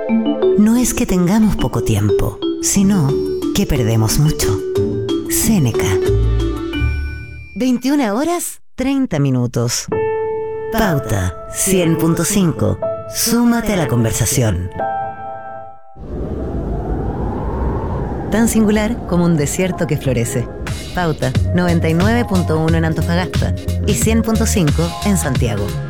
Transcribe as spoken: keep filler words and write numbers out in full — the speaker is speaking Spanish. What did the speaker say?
No es que tengamos poco tiempo, sino que perdemos mucho. Séneca. veintiuna horas, treinta minutos. Pauta cien punto cinco. Súmate a la conversación. Tan singular como un desierto que florece. Pauta noventa y nueve punto uno en Antofagasta y cien punto cinco en Santiago.